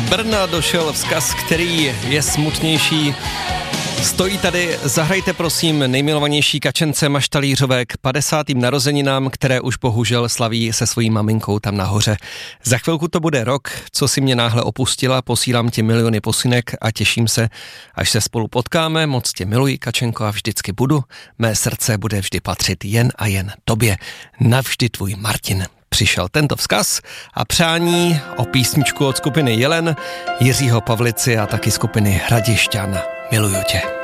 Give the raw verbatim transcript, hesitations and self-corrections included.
Brna došel vzkaz, který je smutnější. Stojí tady, zahrajte prosím nejmilovanější Kačence Maštalířové k padesátým narozeninám, které už bohužel slaví se svojí maminkou tam nahoře. Za chvilku to bude rok, co si mě náhle opustila, posílám ti miliony posinek a těším se, až se spolu potkáme. Moc tě miluji, Kačenko, a vždycky budu. Mé srdce bude vždy patřit jen a jen tobě. Navždy tvůj Martin. Přišel tento vzkaz a přání o písničku od skupiny Jelen, Jiřího Pavlici a taky skupiny Hradišťan. Miluju tě.